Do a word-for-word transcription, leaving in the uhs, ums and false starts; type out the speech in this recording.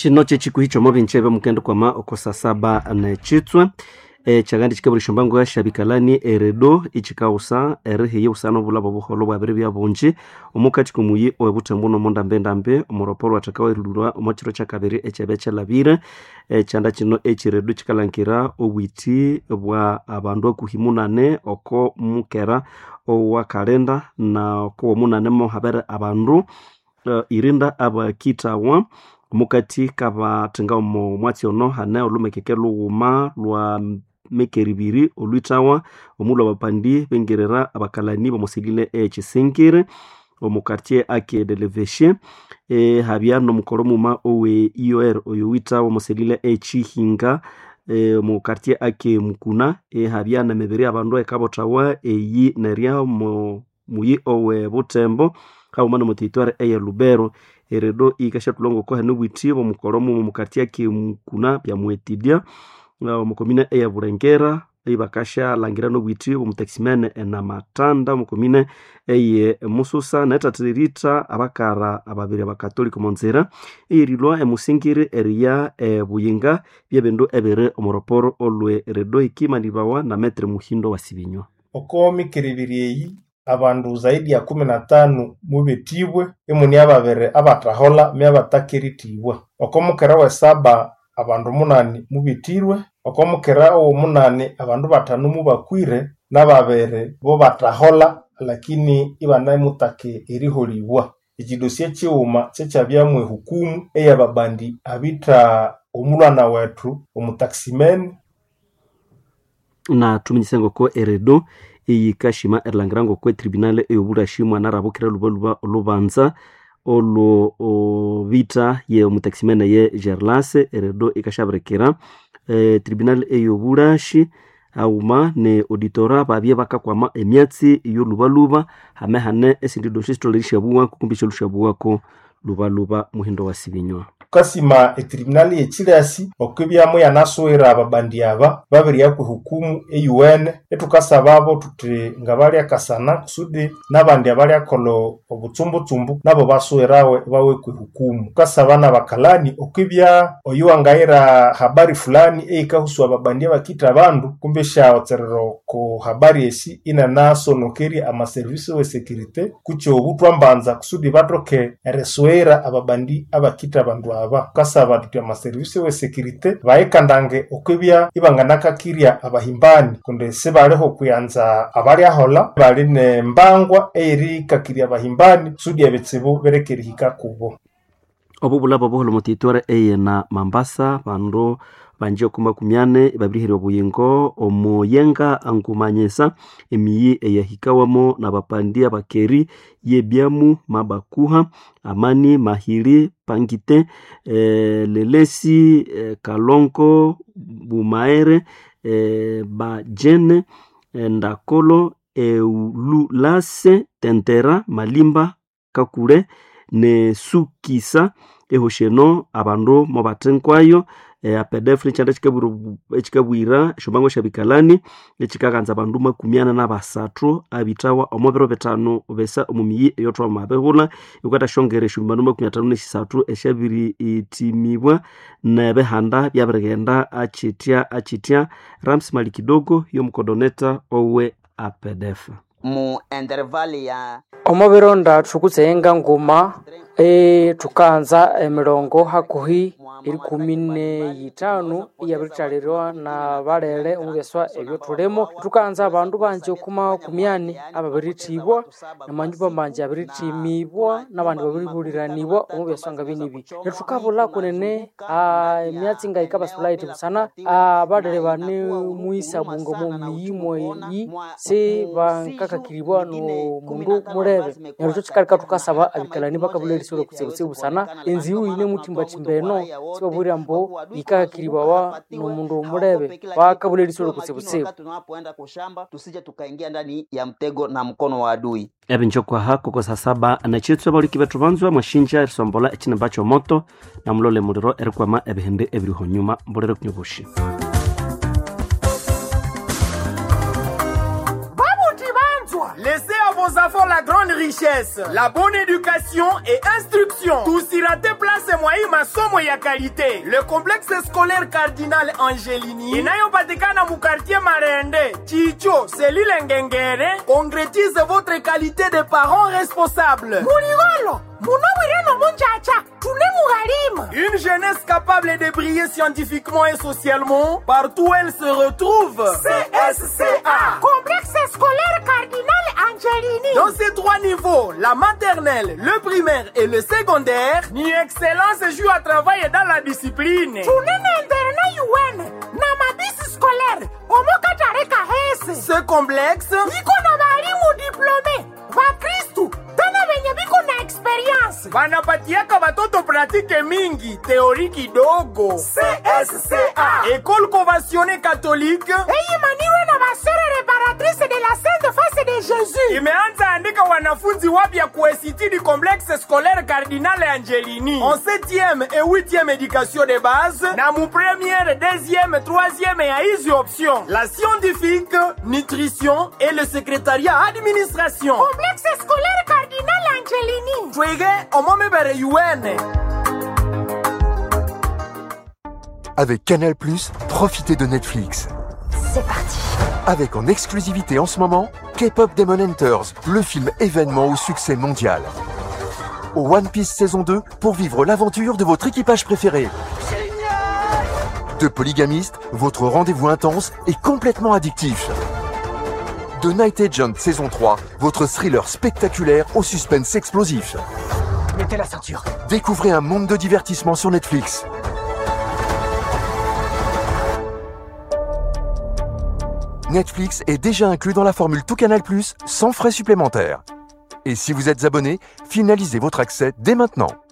chinoche chiku hicho mobi nchebe mkendo kwa ma okosa saba na chitwa e chagandi chikaburi shombango ya shabikalani eredo ichikausa erehe ye usano bula babuholo bwa bya bunji omukati kumuyi obutembuno monda mbendambe omoroporo atakawa irulwa omachiro chakabiri echebe chalabire e chanda chino echiredo chikalankira obwiti bwa abandu okuhimunane oko mukera owa kalenda na ko munane mo habere abandu uh, irinda abakitawa mukati kaba tenga mo mwati ono hane olumekeke luuma lwa mekeribiri olwitawa omulwa bapandi bengerera abakalani bamusigile echisingire omukartie ake deleveshe e habiano mukoromuma owe I O R oyo witawa musigile echihinga e mukartie ake mukuna e habiana mebere abandu ekabotawa eyi neria mu muyi owe butembo kaumana mutitware eye lubero eredo ikashatulongo ko hanu bwiti bo mukoromo mukatia ki mukuna bya muetidia mukomine eye burengera ibakasha langira no bwiti bo mutaximene na matanda mukomine eye mususa na tatirita abakara ababiri abakatolika monzera irilwa emusingire eria e buyinga byebendo ebere omoroporo olwe eredo ikimanirwa na metre muhindo wasibinyo okomi kiribiriyi abandu zaidi ya kumi na tano mubetibwe emuni ababere abatahola me abatakiritiibwa okomukera we saba abandu munani mubitirwe okomukera o munani abandu batanu mubakwire nababere bo batahola lakini ibana mutake eriholibwa ekidosie chiuma chechabyamwe hukumu eyababandi abita omulwana wetu omutaximen na tuminyisengo ko eredo iyi kashima erlangirango kwe tribunale eyoburashimwa narabukira lubaluba olubanza olo vita ye mutaximene ye Gerlase eredo ikashabrekera e, tribunale eyoburashi auma ne auditora babye bakakwama emyatsi yolubaluba hame hane esindido sistolerishabuwa kukumbisha lushabuwa ko lubaluba muhindo wasibinywa kasima etribunali echirasi okubyamu yanaswera ababandi aba babiri yakwe hukumu e U N etukasababo tuti ngabali akasana kusudi nabandi abali akolo obutsumbutsumbu nabo baswerawe bawe ku hukumu kasabana bakalani okubya oyuangaira habari fulani eikahusu ababandi abakita abandu kumbesha otserero ko habari esi ina naso nokeri ama service we security kucho obutwambanza kusudi batoke reswera ababandi abakita abandu aba kasaba tuti ama service we security baekandange okubya ibanganaka kiria abahimbani kunde sebaleho kuyanza abali ahola bali ne mbangwa eri kakiria abahimbani sudi ebetsibu berekeri hikakubo obubula bobuholo mutitware eye na Mambasa bando banje kuma kumyane babirihire obuyingo omoyenga angumanyesa emiyi eyahikawamo na bapandia bakeri yebyamu mabakuha amani mahiri pangite e, lelesi e, kalonko bumaere e, bajene e, ndakolo eululase tentera malimba kakure ne sukisa ehosheno abandu mobatenkwayo e apedefri chanda chikaburu chikabwira shobango shabikalani echikaganza abandu makumiana na basatu abitawa omobero betano besa omumiyi yotwa mabehula ukata shongere shumbanu makumya tano nesatu eshabiri itimibwa na behanda byabregenda achitia achitia Rams Malikidogo yo mkodoneta owe apedef mu intervali ya omoberonda tukutsenga nguma e tukanza emirongo hakuhi iri kumine yitanu iyabiritalirwa na balele umubeswa ebyo tulemo tukanza abandu banje kuma kumyani ababiritibwa na manjuba manje abiritimibwa nabandi babiribuliranibwa umubeswa ngabinibi netukabula kunene a emyatsi ngaikaba sulaiti busana abalele bane muisa bungo mu miyimo yi se bankakakiribwa no mundu murebe neruto chikarika tukasaba abikalani bakabule risoro kusebusebu sana enziu ine mutimba timbeno sibaburi mbo ikakiribawa no mundu murebe bakabule risoro kusebusebu tunapoenda kushamba tusije tukaingia ndani ya mtego na mkono wa adui ebinchokwa hako kwa sasaba anachitso bali kibetrubanzwa mashinja risombola echine bacho moto na mlole muliro erikwama ebihende ebiriho nyuma mbolere kunyobushi babuti banzwa lese abo nous avons la grande richesse, la bonne éducation et instruction. Tusirate place mwai masomo ya qualité. Le complexe scolaire Cardinal Angelini inayopatikana mu quartier Marende, Chicho, Selile Ngengere, concrétise votre qualité de parents responsables. Murigolo, munowireno munjacha, tunemugharima. Une jeunesse capable de briller scientifiquement et socialement partout où elle se retrouve. C S C A, complexe scolaire Cardinal Angelini. Dans ces trois niveaux, la maternelle, le primaire et le secondaire, ni excellence joue à travailler dans la discipline. Tunene interna yuwene, na mabisi scolaire, omokatareka hese. Ce complexe, iko na walimu diplome, wakristu, tena wenye biko na experience. Banapatiaka batoto pratique mingi, teori kidogo. C S C A, École conventionnée catholique, eyimaniwe na basere reparatrice de la Sainte Face de Jésus. imeanza andika wanafunzi wapya kuesiti du complexe scolaire Cardinal Angelini en septième et huitième éducation de base na mu première, deuxième, troisième et à hizi option la scientifique, nutrition et le secrétariat administration. Complexe scolaire Cardinal Angelini. Twege omomebere yuene. Avec Canal plus, profitez de Netflix. C'est parti. Avec en exclusivité en ce moment, K-pop Demon Hunters, le film événement au succès mondial. One Piece saison deux pour vivre l'aventure de votre équipage préféré. De Polygamiste, votre rendez-vous intense et complètement addictif. De Night Agent saison trois, votre thriller spectaculaire au suspense explosif. Mettez la ceinture. Découvrez un monde de divertissement sur Netflix. Netflix est déjà inclus dans la formule Tout Canal plus, sans frais supplémentaires. Et si vous êtes abonné, finalisez votre accès dès maintenant.